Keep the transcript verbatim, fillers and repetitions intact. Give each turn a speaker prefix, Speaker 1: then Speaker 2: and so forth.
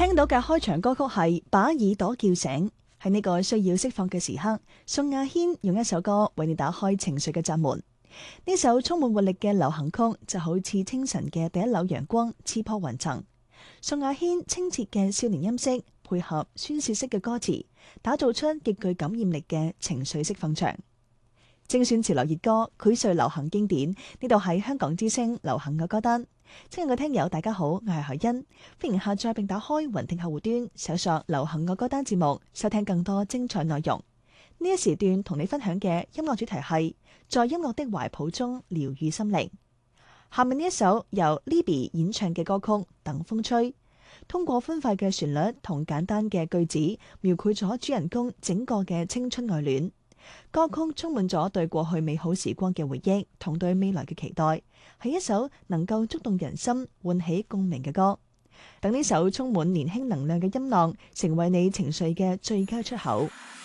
Speaker 1: 聽到嘅開場歌曲係把耳朵叫醒，喺呢個需要釋放嘅時刻，宋亞軒用一首歌為你打開情緒嘅閘門。呢首充滿活力嘅流行曲就好似清晨嘅第一縷陽光刺破雲層。宋亞軒清澈嘅少年音色配合宣洩式嘅歌詞，打造出極具感染力嘅情緒釋放場。精選潮流熱歌，膾碎流行經典。呢度係香港之聲流行嘅歌單。親愛嘅聽友，大家好，我係海欣，歡迎下載並打開雲聽客戶端，搜索流行嘅歌單節目，收聽更多精彩內容。呢一時段同你分享嘅音樂主題係在音樂的懷抱中療愈心靈。下面呢一首由 Libby 演唱嘅歌曲《等風吹》，通過歡快嘅旋律同簡單嘅句子，描繪咗主人公整個嘅青春愛戀。歌曲充滿咗對過去美好時光嘅回憶同對未來嘅期待，係一首能夠觸動人心、喚起共鳴嘅歌。等呢首充滿年輕能量嘅音浪，成為你情緒嘅最佳出口。